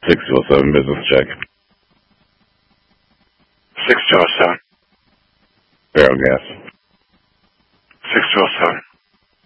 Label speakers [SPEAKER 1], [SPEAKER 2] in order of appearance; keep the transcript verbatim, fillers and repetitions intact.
[SPEAKER 1] six two oh seven, business check.
[SPEAKER 2] six two oh seven.
[SPEAKER 1] Barrel gas.
[SPEAKER 2] six two oh seven.